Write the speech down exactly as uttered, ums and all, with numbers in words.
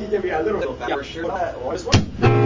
he can be a little bit. Yeah, sure. What is one?